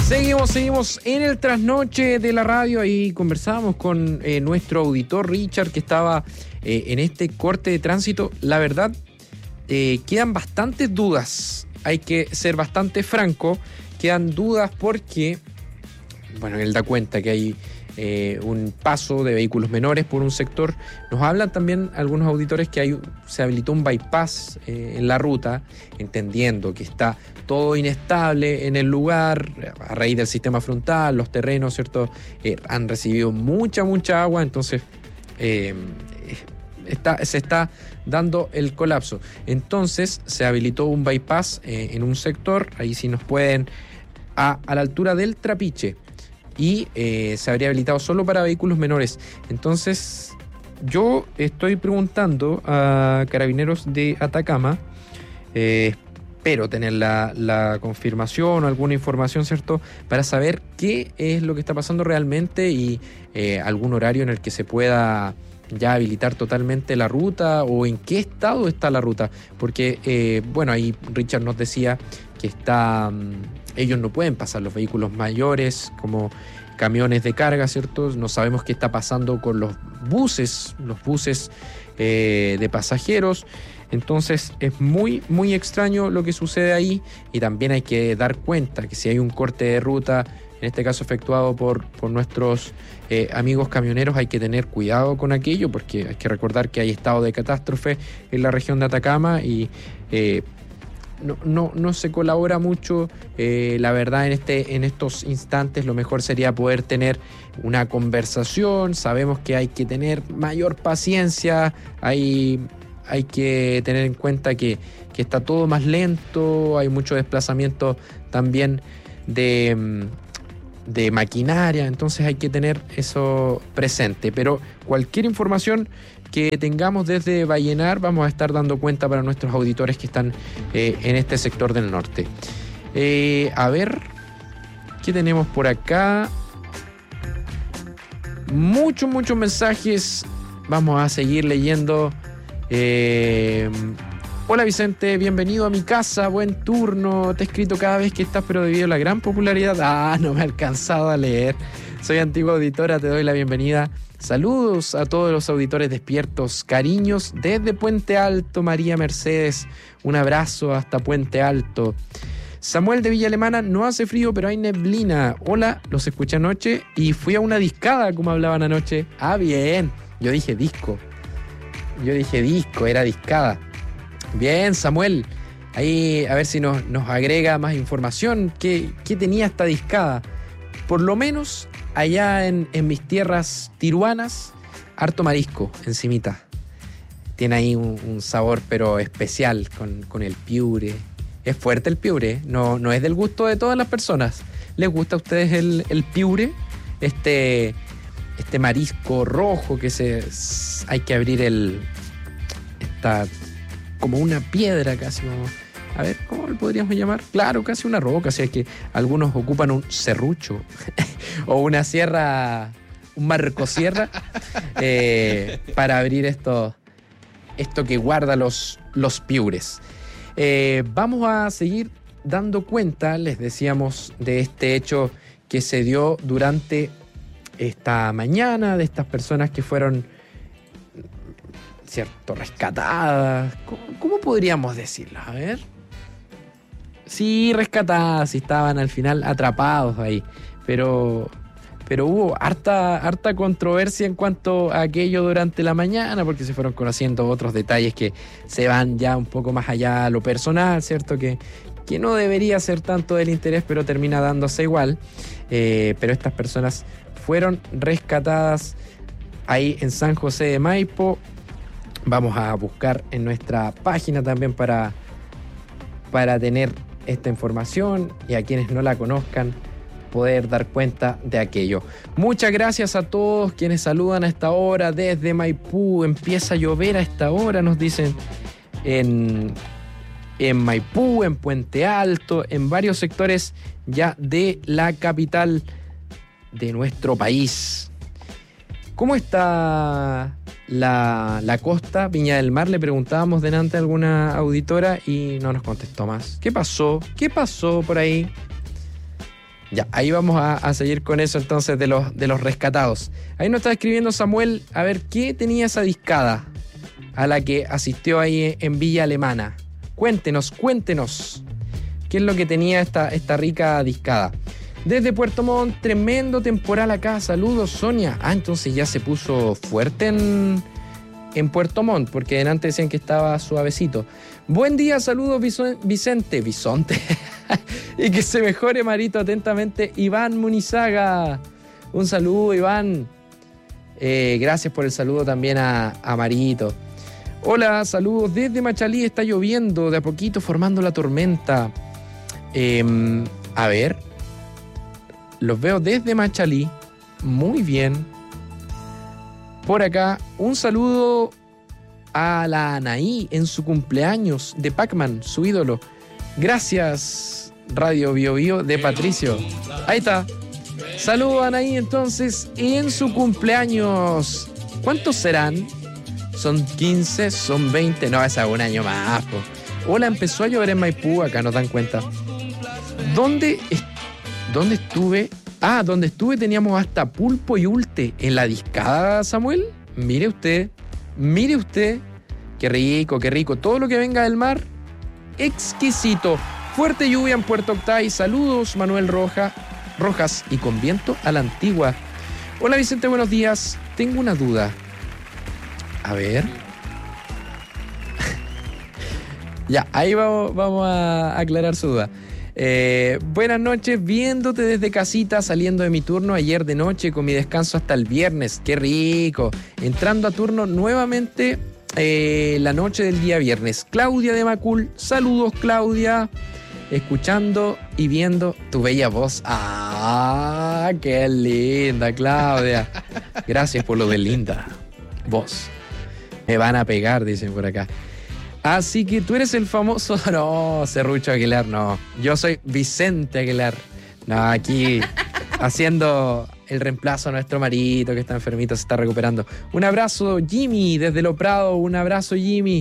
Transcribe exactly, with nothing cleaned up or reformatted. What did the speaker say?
Seguimos, seguimos en el trasnoche de la radio. Ahí conversábamos con eh, nuestro auditor Richard, que estaba eh, en este corte de tránsito. La verdad, eh, quedan bastantes dudas. Hay que ser bastante franco. Quedan dudas porque, bueno, él da cuenta que hay eh, un paso de vehículos menores por un sector. Nos hablan también algunos auditores que hay, se habilitó un bypass eh, en la ruta, entendiendo que está todo inestable en el lugar a raíz del sistema frontal, los terrenos, ¿cierto? Eh, han recibido mucha, mucha agua, entonces eh, está, se está dando el colapso. Entonces se habilitó un bypass eh, en un sector, ahí sí nos pueden, a, a la altura del Trapiche, y eh, se habría habilitado solo para vehículos menores. Entonces yo estoy preguntando a Carabineros de Atacama, eh, espero tener la, la confirmación o alguna información, ¿cierto?, para saber qué es lo que está pasando realmente y eh, algún horario en el que se pueda ya habilitar totalmente la ruta o en qué estado está la ruta. Porque, eh, bueno, ahí Richard nos decía que está, um, ellos no pueden pasar los vehículos mayores como camiones de carga, ¿cierto? No sabemos qué está pasando con los buses, los buses eh, de pasajeros. Entonces es muy, muy extraño lo que sucede ahí, y también hay que dar cuenta que si hay un corte de ruta, en este caso efectuado por, por nuestros eh, amigos camioneros, hay que tener cuidado con aquello, porque hay que recordar que hay estado de catástrofe en la región de Atacama y eh, no, no, no se colabora mucho. Eh, la verdad, en, este, en estos instantes lo mejor sería poder tener una conversación. Sabemos que hay que tener mayor paciencia, hay... Hay que tener en cuenta que, que está todo más lento, hay mucho desplazamiento también de, de maquinaria, entonces hay que tener eso presente. Pero cualquier información que tengamos desde Vallenar vamos a estar dando cuenta para nuestros auditores que están eh, en este sector del norte. Eh, a ver, ¿qué tenemos por acá? Muchos, muchos mensajes. Vamos a seguir leyendo. Eh, hola Vicente, bienvenido a mi casa, buen turno, te he escrito cada vez que estás, pero debido a la gran popularidad, ah, no me he alcanzado a leer. Soy antigua auditora, te doy la bienvenida. Saludos a todos los auditores despiertos, cariños desde Puente Alto, María Mercedes, un abrazo hasta Puente Alto. Samuel de Villa Alemana, no hace frío, pero hay neblina. Hola, los escuché anoche y fui a una discada, como hablaban anoche. Ah, bien, yo dije disco. Yo dije disco, era discada. Bien, Samuel. Ahí a ver si nos, nos agrega más información. ¿Qué, qué tenía esta discada? Por lo menos allá en, en mis tierras tiruanas, harto marisco encimita. Tiene ahí un, un sabor pero especial con, con el piure. Es fuerte el piure, no, no es del gusto de todas las personas. ¿Les gusta a ustedes el, el piure? Este... Este marisco rojo que se hay que abrir el está como una piedra casi, como, a ver, ¿cómo lo podríamos llamar? Claro, casi una roca, así es que algunos ocupan un serrucho o una sierra, un marcosierra eh, para abrir esto, esto que guarda los, los piures. Eh, vamos a seguir dando cuenta, les decíamos, de este hecho que se dio durante esta mañana, de estas personas que fueron, cierto, rescatadas. ¿Cómo, cómo podríamos decirlo? A ver. Sí, rescatadas, y estaban al final atrapados ahí. Pero, pero hubo harta, harta controversia en cuanto a aquello durante la mañana, porque se fueron conociendo otros detalles que se van ya un poco más allá a lo personal, ¿cierto? Que, que no debería ser tanto del interés, pero termina dándose igual. Eh, pero estas personas fueron rescatadas ahí en San José de Maipo. Vamos a buscar en nuestra página también para, para tener esta información y a quienes no la conozcan poder dar cuenta de aquello. Muchas gracias a todos quienes saludan a esta hora desde Maipú. Empieza a llover a esta hora, nos dicen, en, en Maipú, en Puente Alto, en varios sectores ya de la capital de nuestro país. ¿Cómo está la, la costa, Viña del Mar? Le preguntábamos delante a alguna auditora y no nos contestó más. ¿Qué pasó? ¿Qué pasó por ahí? Ya, ahí vamos a, a seguir con eso entonces de los, de los rescatados. Ahí nos está escribiendo Samuel, a ver, ¿qué tenía esa discada a la que asistió ahí en Villa Alemana? Cuéntenos, cuéntenos. ¿Qué es lo que tenía esta, esta rica discada? Desde Puerto Montt, tremendo temporal acá. Saludos, Sonia. Ah, entonces ya se puso fuerte en, en Puerto Montt, porque antes decían que estaba suavecito. Buen día, saludos, Vicente. Bisonte. Y que se mejore, Marito, atentamente. Iván Munizaga. Un saludo, Iván. Eh, gracias por el saludo también a, a Marito. Hola, saludos desde Machalí. Está lloviendo de a poquito, formando la tormenta. Eh, a ver, los veo desde Machalí. Muy bien. Por acá, un saludo a la Anaí en su cumpleaños de Pac-Man, su ídolo. Gracias, Radio Bio Bio de Patricio. Ahí está. Saludo a Anaí entonces en su cumpleaños. ¿Cuántos serán? ¿Son quince? ¿Son veinte? No, esa es un año más, po. Hola, empezó a llover en Maipú, acá nos dan cuenta. ¿Dónde, est- ¿Dónde estuve? Ah, donde estuve teníamos hasta pulpo y ulte en la discada, Samuel. Mire usted, mire usted. Qué rico, qué rico. Todo lo que venga del mar, exquisito. Fuerte lluvia en Puerto Octay. Saludos, Manuel Roja, Rojas, y con viento a la antigua. Hola, Vicente, buenos días. Tengo una duda. A ver. Ya, ahí vamos, vamos a aclarar su duda. Eh, buenas noches, viéndote desde casita, saliendo de mi turno ayer de noche con mi descanso hasta el viernes. ¡Qué rico! Entrando a turno nuevamente eh, la noche del día viernes. Claudia de Macul, saludos, Claudia. Escuchando y viendo tu bella voz. ¡Ah! ¡Qué linda, Claudia! Gracias por lo de linda voz. Me van a pegar, dicen por acá. Así que tú eres el famoso... No, Serrucho Aguilar, no. Yo soy Vicente Aguilar. No, aquí haciendo el reemplazo a nuestro Marito que está enfermito, se está recuperando. Un abrazo, Jimmy, desde Lo Prado. Un abrazo, Jimmy.